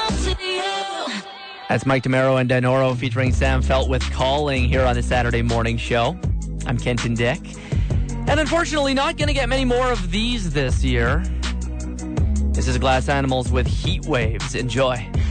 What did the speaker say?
That's Mike DeMero and Danoro featuring Sam Felt with Calling here on the Saturday morning show. I'm Kenton Dick. And unfortunately, not going to get many more of these this year. This is Glass Animals with Heat Waves. Enjoy.